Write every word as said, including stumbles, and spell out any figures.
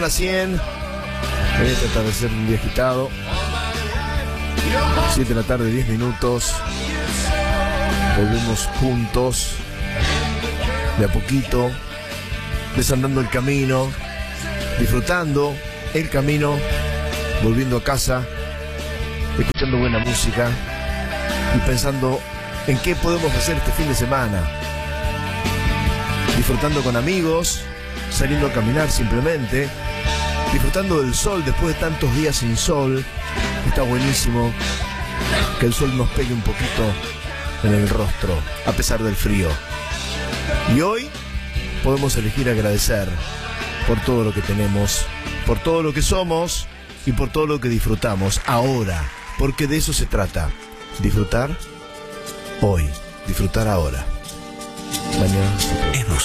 A cien en este atardecer un día agitado. siete de la tarde, diez minutos. Volvemos juntos, de a poquito, desandando el camino, disfrutando el camino, volviendo a casa, escuchando buena música y pensando en qué podemos hacer este fin de semana. Disfrutando con amigos, saliendo a caminar simplemente, disfrutando del sol después de tantos días sin sol. Está buenísimo que el sol nos pegue un poquito en el rostro, a pesar del frío. Y hoy podemos elegir agradecer por todo lo que tenemos, por todo lo que somos y por todo lo que disfrutamos ahora, porque de eso se trata. Disfrutar hoy, disfrutar ahora. Mañana.